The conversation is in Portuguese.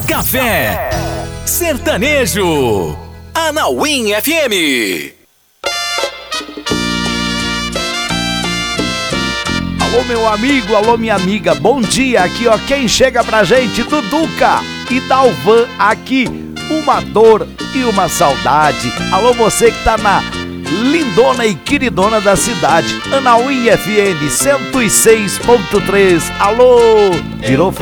Café Sertanejo. Anauim FM. Alô, meu amigo, alô, minha amiga, bom dia. Aqui, ó, quem chega pra gente, Duduca e Dalvan aqui. Uma dor e uma saudade. Alô, você que tá na lindona e queridona da cidade. Anauim FM 106.3. Alô, virou